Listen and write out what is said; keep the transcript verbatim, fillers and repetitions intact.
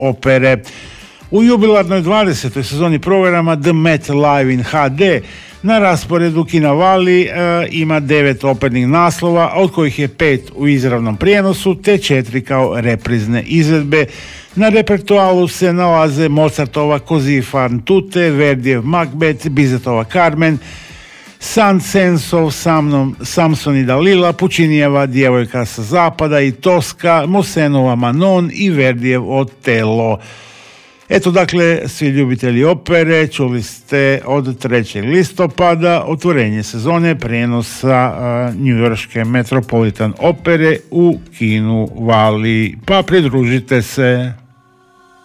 opere. U jubilarnoj dvadesetoj sezoni programa The Met Live in ha de na rasporedu Kina Vali e, ima devet opernih naslova, od kojih je pet u izravnom prijenosu te četiri kao reprizne izvedbe. Na repertoaru se nalaze Mozartova Così fan tutte, Verdijev Macbeth, Bizetova Carmen, Saint-Saënsov Samson i Dalila, Puccinijeva Djevojka sa zapada i Tosca, Mosenova Manon i Verdijev Otello. Eto, dakle, svi ljubitelji opere, čuli ste od trećeg listopada otvorenje sezone prijenosa njujorške Metropolitan opere u kinu Vali, pa pridružite se.